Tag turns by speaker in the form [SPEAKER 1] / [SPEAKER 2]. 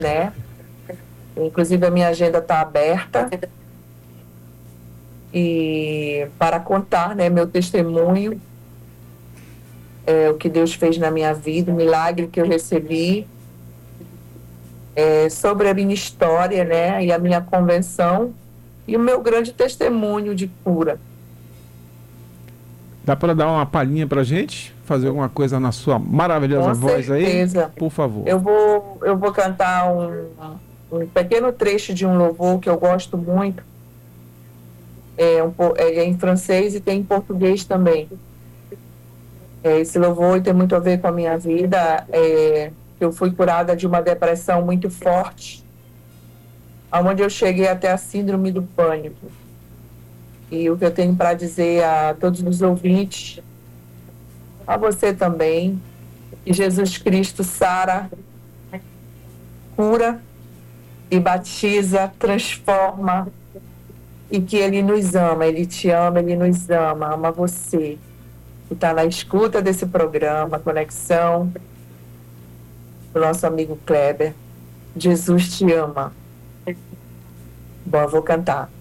[SPEAKER 1] né? Inclusive a minha agenda está aberta e para contar, né, meu testemunho, o que Deus fez na minha vida, o milagre que eu recebi, sobre a minha história, né, e a minha convenção e o meu grande testemunho de cura.
[SPEAKER 2] Dá para dar uma palhinha pra gente? Fazer alguma coisa na sua maravilhosa
[SPEAKER 1] Com
[SPEAKER 2] voz aí?
[SPEAKER 1] certeza.
[SPEAKER 2] Por favor.
[SPEAKER 1] Eu vou cantar um pequeno trecho de um louvor que eu gosto muito. É em francês e tem em português também. Esse louvor tem muito a ver com a minha vida. Eu fui curada de uma depressão muito forte, onde eu cheguei até a síndrome do pânico. E o que eu tenho para dizer a todos os ouvintes, a você também, que Jesus Cristo sara, cura e batiza, transforma, e que Ele nos ama, Ele te ama, Ele nos ama você, que está na escuta desse programa, Conexão, o nosso amigo Kleber. Jesus te ama. Bom, eu vou cantar.